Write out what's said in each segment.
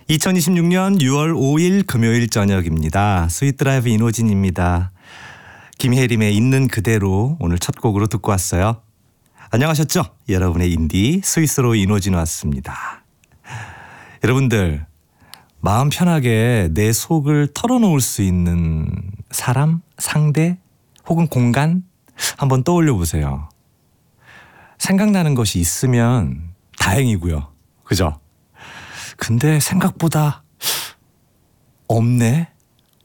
2026년 6월 5일 금요일 저녁입니다. 스윗드라이브 이노진입니다. 김혜림의 있는 그대로 오늘 첫 곡으로 듣고 왔어요. 안녕하셨죠? 여러분의 인디 스위스로 이노진 왔습니다. 여러분들 마음 편하게 내 속을 털어놓을 수 있는 사람, 상대 혹은 공간 한번 떠올려 보세요. 생각나는 것이 있으면 다행이고요. 그죠? 근데 생각보다 없네?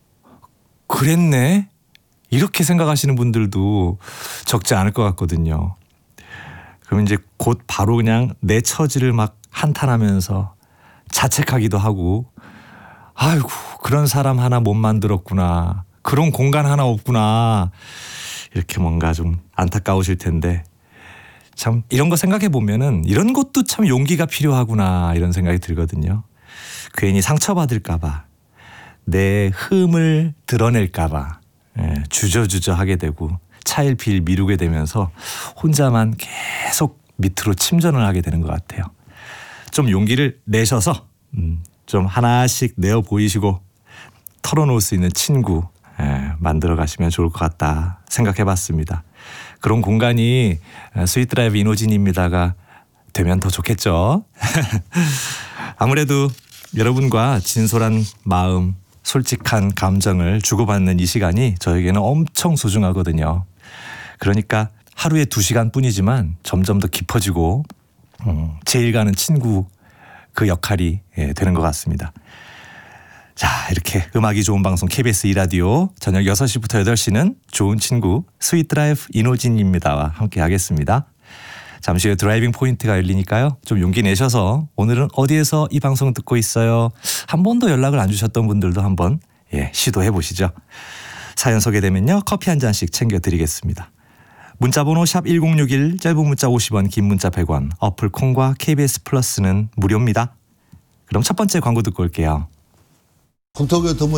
그랬네? 이렇게 생각하시는 분들도 적지 않을 것 같거든요. 그럼 이제 곧 바로 그냥 내 처지를 막 한탄하면서 자책하기도 하고, 아이고 그런 사람 하나 못 만들었구나, 그런 공간 하나 없구나, 이렇게 뭔가 좀 안타까우실 텐데, 참 이런 거 생각해 보면은 이런 것도 참 용기가 필요하구나 이런 생각이 들거든요. 괜히 상처받을까 봐, 내 흠을 드러낼까 봐 주저주저 하게 되고 차일피일 미루게 되면서 혼자만 계속 밑으로 침전을 하게 되는 것 같아요. 좀 용기를 내셔서 좀 하나씩 내어 보이시고 털어놓을 수 있는 친구 만들어 가시면 좋을 것 같다 생각해 봤습니다. 그런 공간이 스윗드라이브 이노진입니다가 되면 더 좋겠죠. 아무래도 여러분과 진솔한 마음, 솔직한 감정을 주고받는 이 시간이 저에게는 엄청 소중하거든요. 그러니까 하루에 2시간 뿐이지만 점점 더 깊어지고 제일 가는 친구 그 역할이 되는 것 같습니다. 자, 이렇게 음악이 좋은 방송 KBS 2라디오 저녁 6시부터 8시는 좋은 친구 스윗드라이브 이노진입니다와 함께 하겠습니다. 잠시 후에 드라이빙 포인트가 열리니까요. 좀 용기 내셔서 오늘은 어디에서 이 방송 듣고 있어요? 한 번도 연락을 안 주셨던 분들도 한번 시도해 보시죠. 사연 소개되면요, 커피 한 잔씩 챙겨드리겠습니다. 문자번호 샵 1061, 짧은 문자 50원, 긴 문자 100원, 어플 콩과 KBS 플러스는 무료입니다. 그럼 첫 번째 광고 듣고 올게요. 국토교통부